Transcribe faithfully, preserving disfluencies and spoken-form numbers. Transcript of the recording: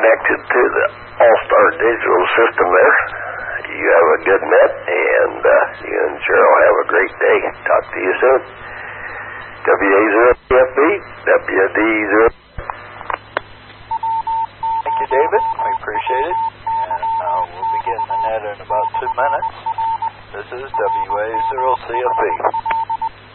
connected to the All-Star Digital system there. You have a good net, and uh, you and Cheryl have a great day. Talk to you soon. W A zero C F B, W D zero. Thank you, David. We appreciate it. And uh, we'll begin the net in about two minutes. This is W A zero C F B.